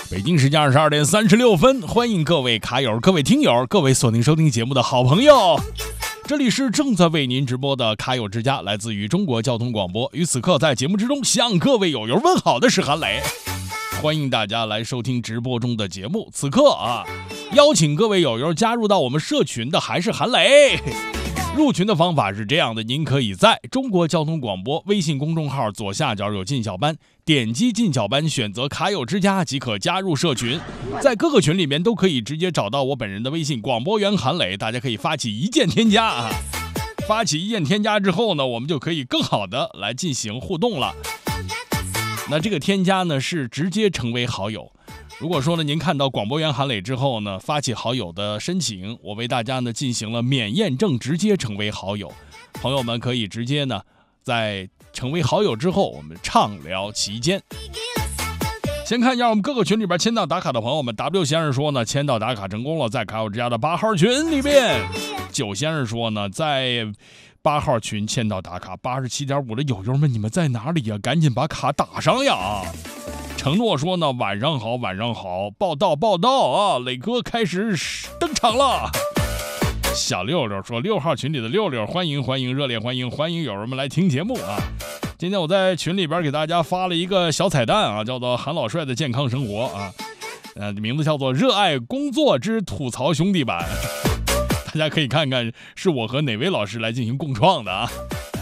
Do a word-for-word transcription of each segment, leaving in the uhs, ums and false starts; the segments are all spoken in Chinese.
北京时间二十二点三十六分，欢迎各位卡友、各位听友、各位锁定收听节目的好朋友，这里是正在为您直播的卡友之家，来自于中国交通广播。与此刻在节目之中向各位友友问好的是韩磊，欢迎大家来收听直播中的节目。此刻啊，邀请各位友友加入到我们社群的还是韩磊。入群的方法是这样的，您可以在中国交通广播微信公众号左下角有进小班，点击进小班选择卡友之家即可加入社群，在各个群里面都可以直接找到我本人的微信广播员韩磊，大家可以发起一键添加啊。发起一键添加之后呢，我们就可以更好的来进行互动了。那这个添加呢是直接成为好友。如果说呢，您看到广播员韩磊之后呢，发起好友的申请，我为大家呢进行了免验证，直接成为好友。朋友们可以直接呢，在成为好友之后，我们畅聊其间。先看一下我们各个群里边签到打卡的朋友们。W 先生说呢，签到打卡成功了，在卡友之家的八号群里面。九先生说呢，在八号群签到打卡。八十七点五的友友们，你们在哪里呀？赶紧把卡打上呀！承诺说呢，晚上好，晚上好，报道报道啊，磊哥开始登场了。小六六说，六号群里的六六，欢迎欢迎，热烈欢迎欢迎友人们来听节目啊！今天我在群里边给大家发了一个小彩蛋啊，叫做韩老帅的健康生活啊，呃，名字叫做热爱工作之吐槽兄弟版，大家可以看看是我和哪位老师来进行共创的啊。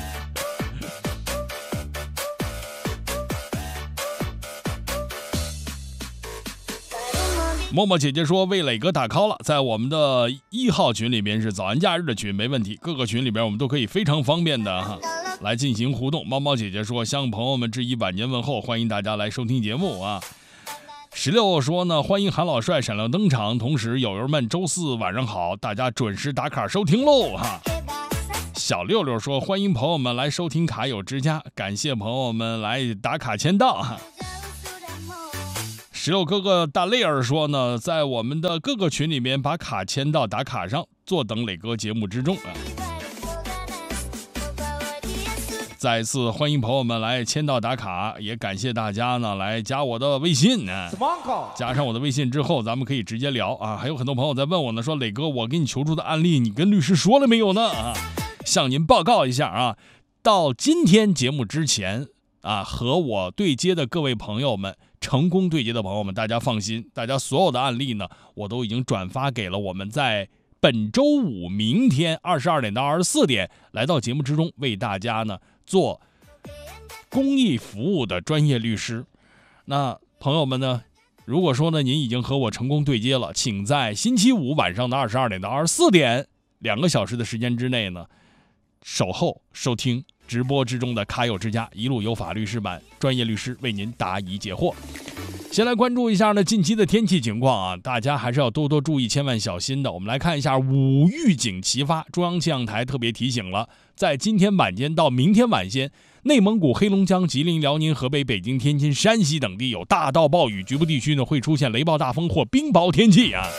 默默姐姐说为磊哥打 call 了，在我们的一号群里面是早安假日的群，没问题，各个群里边我们都可以非常方便的哈来进行互动。猫猫姐姐说向朋友们致以晚年问候，欢迎大家来收听节目啊。十六说呢，欢迎韩老帅闪亮登场，同时友友们周四晚上好，大家准时打卡收听喽哈。小六六说欢迎朋友们来收听卡友之家，感谢朋友们来打卡签到哈。石榴哥哥大泪儿说呢，在我们的各个群里面把卡签到打卡上，坐等磊哥节目之中啊。再次欢迎朋友们来签到打卡，也感谢大家呢来加我的微信呢。加上我的微信之后，咱们可以直接聊啊。还有很多朋友在问我呢，说磊哥，我给你求助的案例，你跟律师说了没有呢？啊，向您报告一下啊，到今天节目之前啊，和我对接的各位朋友们。成功对接的朋友们，大家放心，大家所有的案例呢，我都已经转发给了我们在本周五明天二十二点到二十四点来到节目之中为大家呢做公益服务的专业律师。那朋友们呢，如果说呢您已经和我成功对接了，请在星期五晚上的二十二点到二十四点两个小时的时间之内呢，守候收听直播之中的卡友之家，一路有法律师版，专业律师为您答疑解惑。先来关注一下呢近期的天气情况啊，大家还是要多多注意，千万小心的。我们来看一下五预警齐发，中央气象台特别提醒了，在今天晚间到明天晚间，内蒙古、黑龙江、吉林、辽宁、河北、北京、天津、山西等地有大到暴雨，局部地区呢会出现雷暴大风或冰雹天气啊。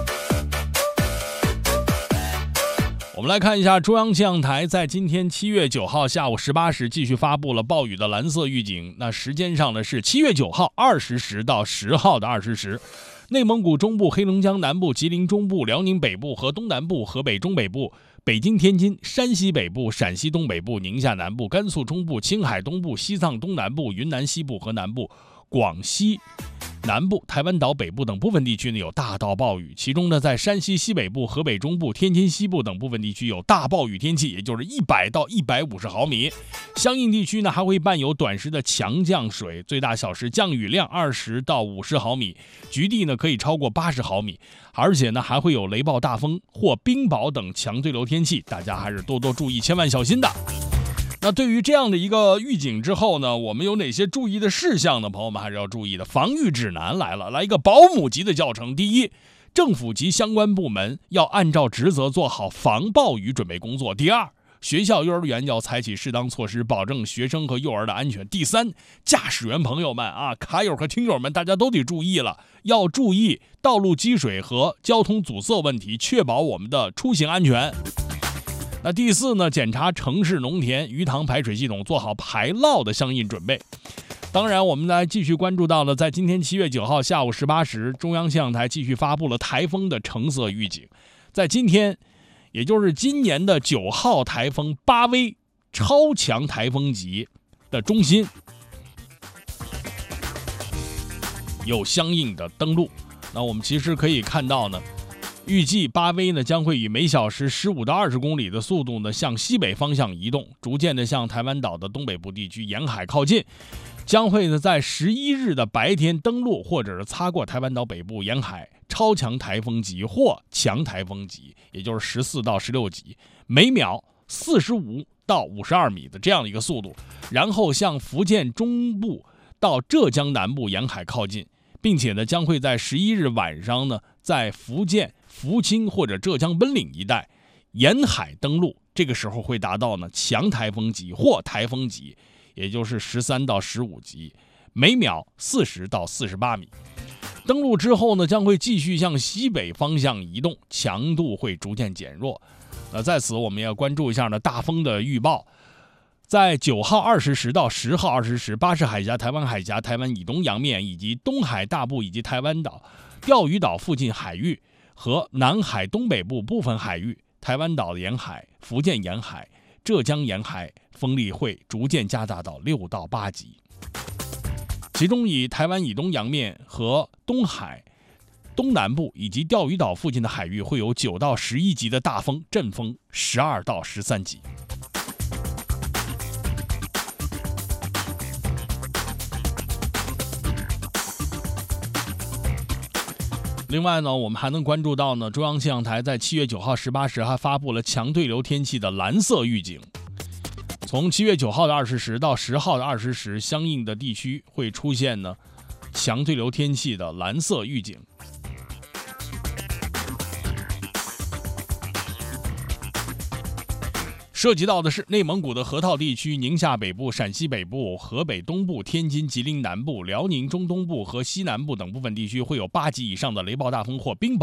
我们来看一下中央气象台在今天七月九号下午十八时继续发布了暴雨的蓝色预警，那时间上呢是七月九号二十时到十号的二十时。内蒙古中部、黑龙江南部、吉林中部、辽宁北部和东南部、河北中北部、北京天津、山西北部、陕西东北部、宁夏南部、甘肃中部、青海东部、西藏东南部、云南西部和南部、广西南部、台湾岛北部等部分地区呢有大到暴雨，其中呢在山西西北部、河北中部、天津西部等部分地区有大暴雨天气，也就是一百到一百五十毫米。相应地区呢还会伴有短时的强降水，最大小时降雨量二十到五十毫米，局地呢可以超过八十毫米，而且呢还会有雷暴大风或冰雹等强对流天气，大家还是多多注意，千万小心的。那对于这样的一个预警之后呢，我们有哪些注意的事项呢？朋友们还是要注意的。防御指南来了，来一个保姆级的教程。第一，政府及相关部门要按照职责做好防暴雨准备工作。第二，学校幼儿园要采取适当措施，保证学生和幼儿的安全。第三，驾驶员朋友们啊，卡友和听友们，大家都得注意了，要注意道路积水和交通阻塞问题，确保我们的出行安全。那第四呢，检查城市农田鱼塘排水系统，做好排涝的相应准备。 当然，我们来继续关注到了，在今天七月九号下午十八时，中央气象台继续发布了台风的橙色预警。在今天，也就是今年的九号台风八威超强台风级的中心有相应的登陆。那我们其实可以看到呢，预计八威呢将会以每小时十五到二十公里的速度呢向西北方向移动，逐渐的向台湾岛的东北部地区沿海靠近，将会呢在十一日的白天登陆或者是擦过台湾岛北部沿海，超强台风级或强台风级，也就是十四到十六级，每秒四十五到五十二米的这样的一个速度，然后向福建中部到浙江南部沿海靠近，并且呢将会在十一日晚上呢在福建福清或者浙江温岭一带沿海登陆，这个时候会达到呢强台风级或台风级，也就是十三到十五级，每秒四十到四十八米。登陆之后呢，将会继续向西北方向移动，强度会逐渐减弱。那在此我们也要关注一下呢大风的预报。在九号二十时到十号二十时，巴士海峡、台湾海峡、台湾以东洋面以及东海大部以及台湾岛、钓鱼岛附近海域和南海东北部部分海域、台湾岛沿海、福建沿海、浙江沿海风力会逐渐加大到六到八级，其中以台湾以东洋面和东海东南部以及钓鱼岛附近的海域会有九到十一级的大风，阵风十二到十三级。另外呢，我们还能关注到呢，中央气象台在七月九号十八时还发布了强对流天气的蓝色预警。从七月九号的二十时到十号的二十时，相应的地区会出现呢强对流天气的蓝色预警。涉及到的是内蒙古的河套地区、宁夏北部、陕西北部、河北东部、天津、吉林南部、辽宁中东部和西南部等部分地区会有八级以上的雷暴大风或冰雹。